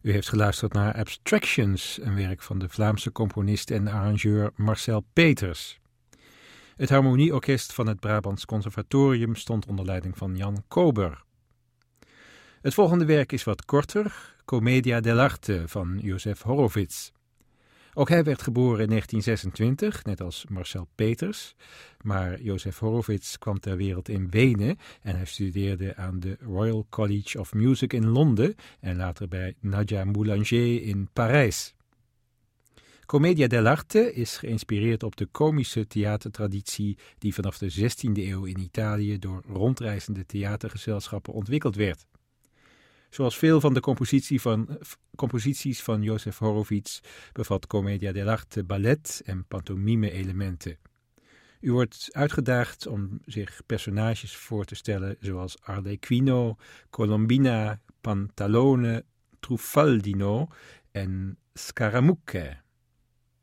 U heeft geluisterd naar Abstractions, een werk van de Vlaamse componist en arrangeur Marcel Peters. Het harmonieorkest van het Brabants Conservatorium stond onder leiding van Jan Kober. Het volgende werk is wat korter, Commedia dell'arte van Josef Horowitz. Ook hij werd geboren in 1926, net als Marcel Peters, maar Josef Horowitz kwam ter wereld in Wenen en hij studeerde aan de Royal College of Music in Londen en later bij Nadia Boulanger in Parijs. Commedia dell'arte is geïnspireerd op de komische theatertraditie die vanaf de 16e eeuw in Italië door rondreizende theatergezelschappen ontwikkeld werd. Zoals veel van de composities van Josef Horowitz bevat Commedia dell'arte ballet en pantomime-elementen. U wordt uitgedaagd om zich personages voor te stellen zoals Arlecchino, Colombina, Pantalone, Truffaldino en Scaramucche.